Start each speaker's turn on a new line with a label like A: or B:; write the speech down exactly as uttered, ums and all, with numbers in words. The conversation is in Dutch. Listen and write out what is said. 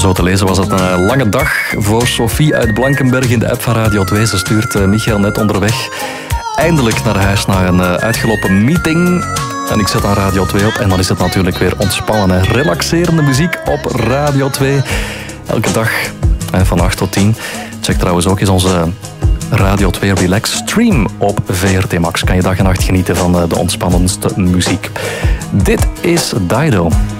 A: Zo te lezen was het een lange dag voor Sophie uit Blankenberg in de app van Radio twee. Ze stuurt uh, Michael net onderweg eindelijk naar huis na een uh, uitgelopen meeting. En ik zet aan Radio twee op en dan is het natuurlijk weer ontspannen en relaxerende muziek op Radio twee. Elke dag van acht tot tien. Check trouwens ook eens onze Radio twee Relax stream op V R T Max. Kan je dag en nacht genieten van de ontspannendste muziek. Dit is Dido.